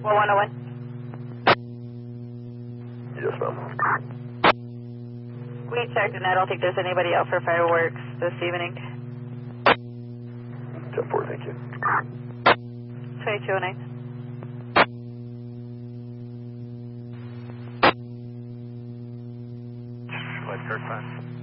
101. Yes, ma'am. We checked and I don't think there's anybody out for fireworks this evening. 10-4, thank you. 2209. What, Kirk 5?